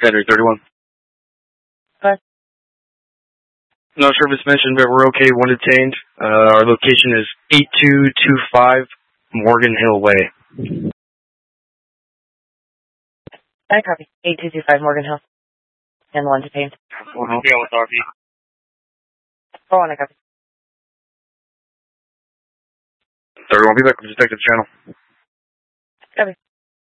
Henry 31. Hi. Not sure if it's mentioned, but we're okay. One detained. Our location is 8225 Morgan Hill Way. I copy. 8225 Morgan Hill. And one detained. Morgan Hill. Yeah, with RP. Oh, and I copy. 31, be back with Detective Channel. Copy.